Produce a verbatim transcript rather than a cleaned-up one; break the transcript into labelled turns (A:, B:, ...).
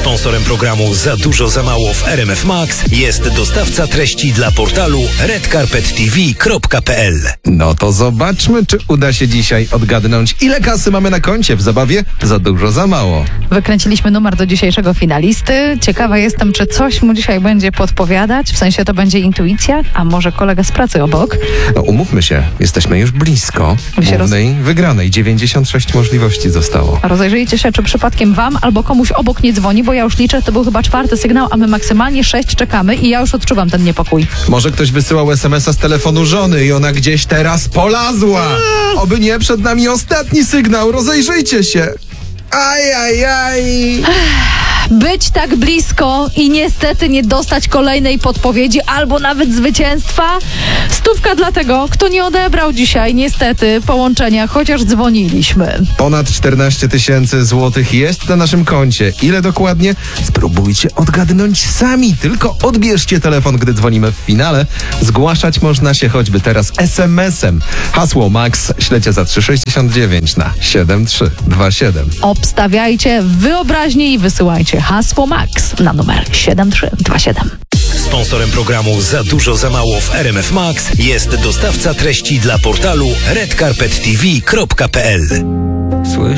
A: Sponsorem programu Za dużo za mało w R M F Max jest dostawca treści dla portalu red carpet t v kropka p l.
B: No to zobaczmy, czy uda się dzisiaj odgadnąć, ile kasy mamy na koncie w zabawie Za dużo za mało.
C: Wykręciliśmy numer do dzisiejszego finalisty. Ciekawa jestem, czy coś mu dzisiaj będzie podpowiadać. W sensie to będzie intuicja, a może kolega z pracy obok.
B: No umówmy się, jesteśmy już blisko
C: Wy się
B: głównej wygranej. dziewięćdziesiąt sześć możliwości zostało.
C: Rozejrzyjcie się, czy przypadkiem wam albo komuś obok nie dzwoni, bo ja już liczę, to był chyba czwarty sygnał, a my maksymalnie sześć czekamy i ja już odczuwam ten niepokój.
B: Może ktoś wysyłał es em es a z telefonu żony i ona gdzieś teraz polazła. Oby nie, przed nami ostatni sygnał. Rozejrzyjcie się. Aj, aj, aj.
C: Być tak blisko i niestety nie dostać kolejnej podpowiedzi albo nawet zwycięstwa. Stówka dla tego, kto nie odebrał dzisiaj niestety połączenia, chociaż dzwoniliśmy.
B: Ponad czternaście tysięcy złotych jest na naszym koncie. Ile dokładnie? Spróbujcie odgadnąć sami. Tylko odbierzcie telefon, gdy dzwonimy w finale. Zgłaszać można się choćby teraz es em es em. Hasło Max ślecie za trzysta sześćdziesiąt dziewięć na siedem trzy dwa siedem.
C: Obstawiajcie wyobraźnię i wysyłajcie hasło Max na numer siedem trzy dwa siedem.
A: Sponsorem programu Za dużo za mało w R M F Max jest dostawca treści dla portalu red carpet t v kropka p l.
D: Słyszę